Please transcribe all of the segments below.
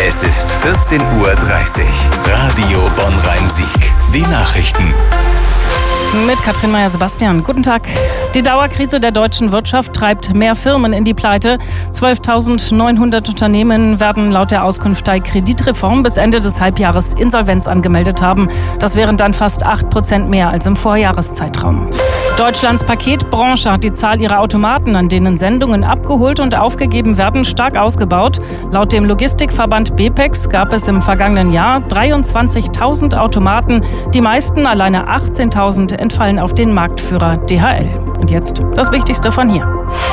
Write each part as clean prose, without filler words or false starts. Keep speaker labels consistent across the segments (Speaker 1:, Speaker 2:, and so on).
Speaker 1: Es ist 14:30 Uhr. Radio Bonn-Rhein-Sieg. Die Nachrichten.
Speaker 2: Mit Katrin Meyer-Sebastian. Guten Tag. Die Dauerkrise der deutschen Wirtschaft treibt mehr Firmen in die Pleite. 12.900 Unternehmen werden laut der Auskunft der Kreditreform bis Ende des Halbjahres Insolvenz angemeldet haben. Das wären dann fast 8% mehr als im Vorjahreszeitraum. Deutschlands Paketbranche hat die Zahl ihrer Automaten, an denen Sendungen abgeholt und aufgegeben werden, stark ausgebaut. Laut dem Logistikverband BPEX gab es im vergangenen Jahr 23.000 Automaten. Die meisten, alleine 18.000, entfallen auf den Marktführer DHL. Und jetzt das Wichtigste von hier.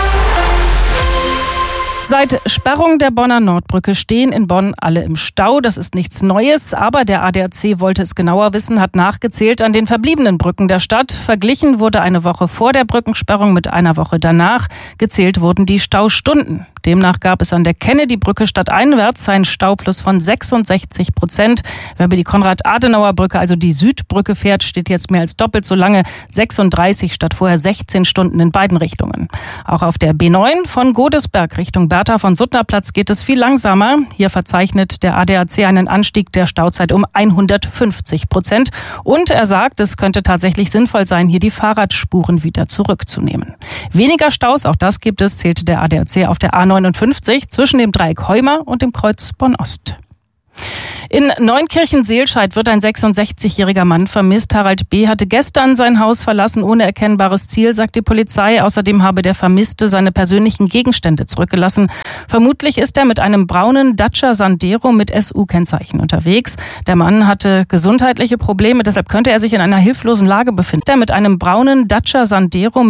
Speaker 2: Seit Sperrung der Bonner Nordbrücke stehen in Bonn alle im Stau. Das ist nichts Neues, aber der ADAC wollte es genauer wissen, hat nachgezählt an den verbliebenen Brücken der Stadt. Verglichen wurde eine Woche vor der Brückensperrung mit einer Woche danach. Gezählt wurden die Staustunden. Demnach gab es an der Kennedy-Brücke stadteinwärts einen Stauplus von 66%. Wer über die Konrad-Adenauer-Brücke, also die Südbrücke, fährt, steht jetzt mehr als doppelt so lange, 36 statt vorher 16 Stunden in beiden Richtungen. Auch auf der B9 von Godesberg Richtung Bertha von Suttnerplatz geht es viel langsamer. Hier verzeichnet der ADAC einen Anstieg der Stauzeit um 150%. Und er sagt, es könnte tatsächlich sinnvoll sein, hier die Fahrradspuren wieder zurückzunehmen. Weniger Staus, auch das gibt es, zählt der ADAC auf der A59 zwischen dem Dreieck Heuma und dem Kreuz Bonn-Ost. In Neunkirchen-Seelscheid wird ein 66-jähriger Mann vermisst. Harald B. hatte gestern sein Haus verlassen, ohne erkennbares Ziel, sagt die Polizei. Außerdem habe der Vermisste seine persönlichen Gegenstände zurückgelassen. Vermutlich ist er mit einem braunen Dacia Sandero mit SU-Kennzeichen unterwegs. Der Mann hatte gesundheitliche Probleme, deshalb könnte er sich in einer hilflosen Lage befinden. Er mit einem braunen Dacia Sandero